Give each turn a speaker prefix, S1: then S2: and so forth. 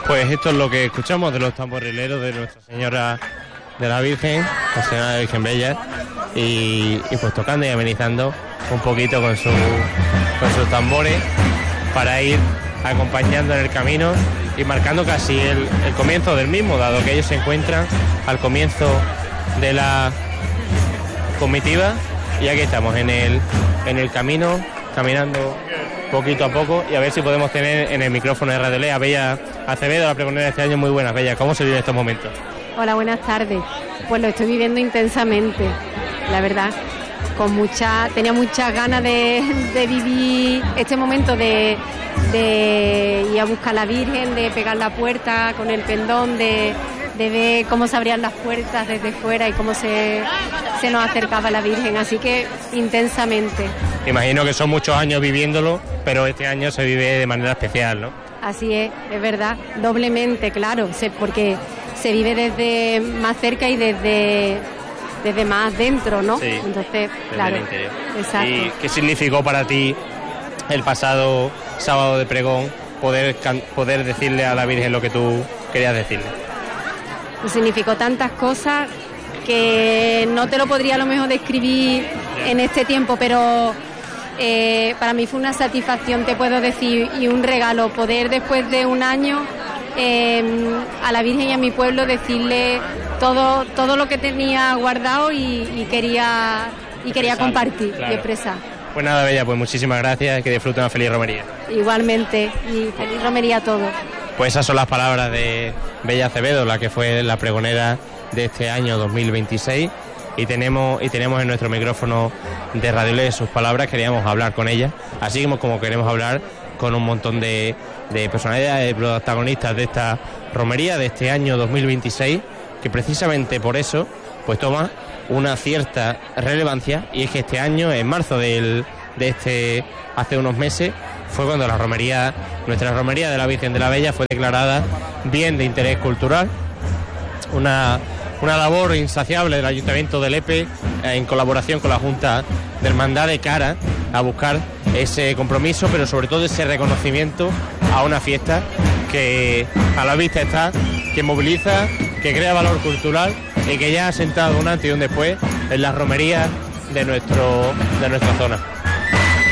S1: Pues esto es lo que escuchamos de los tamborileros de Nuestra Señora de la Virgen, la Señora de la Virgen Bella, y pues tocando y amenizando un poquito con sus tambores para ir acompañando en el camino y marcando casi el comienzo del mismo, dado que ellos se encuentran al comienzo de la comitiva, y aquí estamos en el camino, caminando poquito a poco, y a ver si podemos tener en el micrófono de Radio Ley a Bella Acevedo, la pregonera de este año. Muy buenas, Bella, ¿cómo se vive estos momentos?
S2: Hola, buenas tardes. Pues lo estoy viviendo intensamente, la verdad. Tenía muchas ganas de vivir este momento de ir a buscar a la Virgen, de pegar la puerta con el pendón, de ver cómo se abrían las puertas desde fuera y cómo se nos acercaba la Virgen, así que intensamente.
S1: Imagino que son muchos años viviéndolo, pero este año se vive de manera especial, ¿no?
S2: Así es verdad, doblemente, claro, porque se vive desde más cerca y desde más dentro, ¿no?
S1: Sí,
S2: entonces, claro, exacto.
S1: ¿Y qué significó para ti el pasado sábado de pregón poder decirle a la Virgen lo que tú querías decirle?
S2: Pues significó tantas cosas que no te lo podría a lo mejor describir en este tiempo, pero para mí fue una satisfacción, te puedo decir, y un regalo poder después de un año a la Virgen y a mi pueblo decirle todo lo que tenía guardado y quería compartir, claro, y expresar.
S1: Pues nada, Bella, pues muchísimas gracias, que disfruten una feliz romería.
S2: Igualmente, y feliz romería a todos.
S1: Pues esas son las palabras de Bella Acevedo, la que fue la pregonera de este año 2026, y tenemos en nuestro micrófono de Radio Ley sus palabras. Queríamos hablar con ella, así como queremos hablar con un montón de personalidades, de protagonistas de esta romería de este año 2026, que precisamente por eso pues toma una cierta relevancia, y es que este año, en marzo hace unos meses, fue cuando nuestra romería de la Virgen de la Bella fue declarada bien de interés cultural, una labor insaciable del Ayuntamiento de Lepe, en colaboración con la Junta de Hermandad, de cara a buscar ese compromiso, pero sobre todo ese reconocimiento a una fiesta que a la vista está, que moviliza, que crea valor cultural y que ya ha sentado un antes y un después en las romerías de nuestra zona.